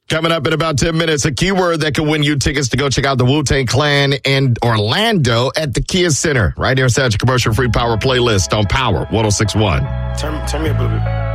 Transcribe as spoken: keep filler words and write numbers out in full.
Coming up in about ten minutes, a keyword that can win you tickets to go check out the Wu-Tang Clan in Orlando at the Kia Center. Right here inside your commercial-free Power playlist on Power one oh six point one. Turn, turn me up a little bit.